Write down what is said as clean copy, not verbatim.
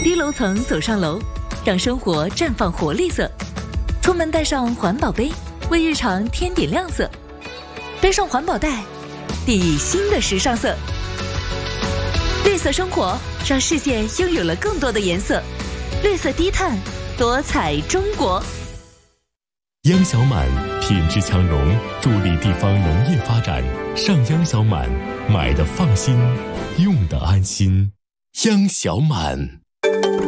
低楼层走上楼，让生活绽放活力色。出门带上环保杯，为日常添点亮色。背上环保袋，递新的时尚色。绿色生活，让世界拥有了更多的颜色。绿色低碳，多彩中国。 央小满品质强融，助力地方农业发展。上央小满，买的放心，用的安心。央小满。